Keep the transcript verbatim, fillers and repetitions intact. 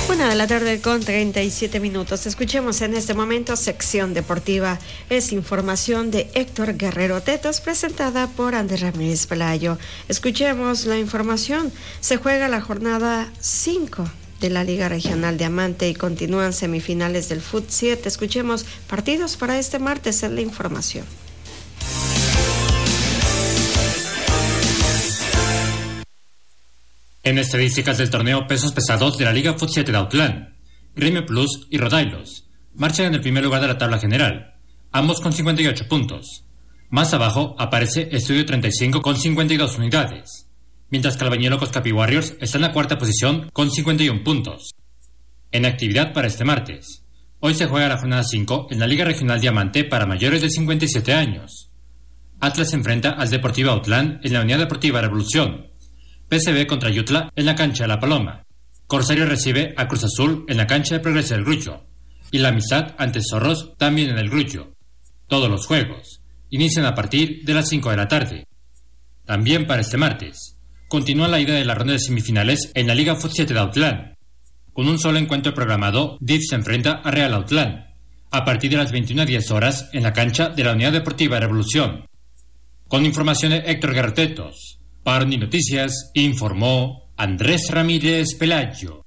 Una de la tarde con treinta y siete minutos. Escuchemos en este momento sección deportiva. Es información de Héctor Guerrero Tetos presentada por Andrés Ramírez Pelayo. Escuchemos la información. Se juega la jornada cinco de la Liga Regional Diamante y continúan semifinales del Fut siete. Escuchemos partidos para este martes en la información. En estadísticas del torneo pesos pesados de la Liga Fut siete de Autlán, Gremio Plus y Rodailos marchan en el primer lugar de la tabla general, ambos con cincuenta y ocho puntos. Más abajo aparece Estudio treinta y cinco con cincuenta y dos unidades, mientras que Albañil Coscapi Warriors está en la cuarta posición con cincuenta y uno puntos. En actividad para este martes, hoy se juega la jornada cinco en la Liga Regional Diamante para mayores de cincuenta y siete años. Atlas se enfrenta al Deportivo Autlán en la Unidad Deportiva Revolución. P C B contra Yutla en la cancha de La Paloma. Corsario recibe a Cruz Azul en la cancha de Progreso del Grullo. Y la Amistad ante Zorros también en el Grullo. Todos los juegos inician a partir de las cinco de la tarde. También para este martes, continúa la ida de la ronda de semifinales en la Liga Fut siete de Autlán. Con un solo encuentro programado, D I F se enfrenta a Real Autlán, a partir de las veintiuna diez horas en la cancha de la Unidad Deportiva Revolución. Con información de Héctor Guerrero Tetos. Para Ni Noticias, informó Andrés Ramírez Pelayo.